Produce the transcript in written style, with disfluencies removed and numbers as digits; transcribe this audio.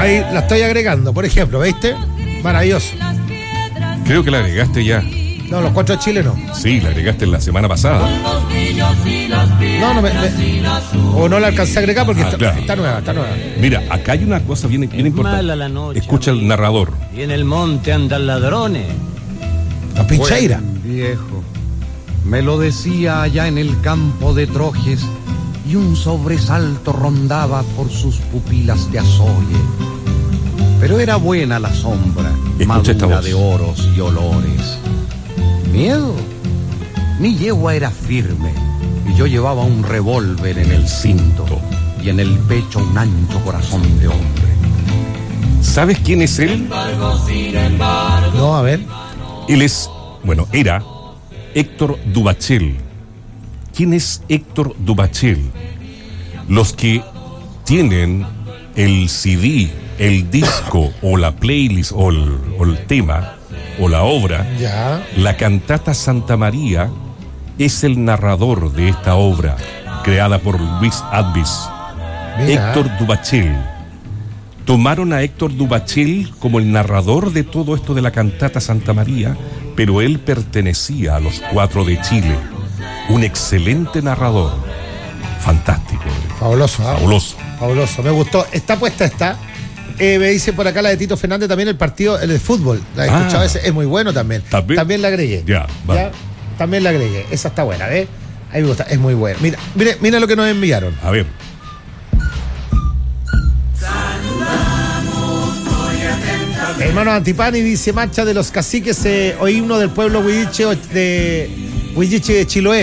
Ahí la estoy agregando, por ejemplo, ¿viste? Maravilloso. Creo que la agregaste ya. No, los 4 de Chile no. Sí, la agregaste la semana pasada. No, o no la alcancé a agregar porque claro. está nueva. Mira, acá hay una cosa bien importante. Mala la noche, escucha el narrador. Y en el monte andan ladrones. La pincheira. Buen viejo, me lo decía allá en el campo de Trojes, y un sobresalto rondaba por sus pupilas de azogue. Pero era buena la sombra, Escucha esta madura voz. de oros y olores. ¿Miedo? Mi yegua era firme, y yo llevaba un revólver en el cinto, y en el pecho un ancho corazón de hombre. ¿Sabes quién es él? No, a ver. Él es, era Héctor Dubachel. ¿Quién es Héctor Dubachel? Los que tienen el CD, el disco o la playlist o el tema o la obra, Ya. la cantata Santa María es el narrador de esta obra creada por Luis Advis. Mira. Héctor Dubachel. Tomaron a Héctor Dubachel como el narrador de todo esto de la cantata Santa María, pero él pertenecía a los 4 de Chile. Un excelente narrador. Fantástico. Fabuloso, ¿ah? Fabuloso. Fabuloso, me gustó. Está puesta esta. Me dice por acá la de Tito Fernández también, el partido, el de fútbol. La he escuchado, ese es muy bueno también. ¿También? La agregué. Ya, va. Ya, también la agregué. Esa está buena, ¿ves? A mí me gusta, es muy buena. Mira lo que nos enviaron. A ver. Hermano Antipani dice: marcha de los caciques o himno del pueblo huilliche de Chiloé.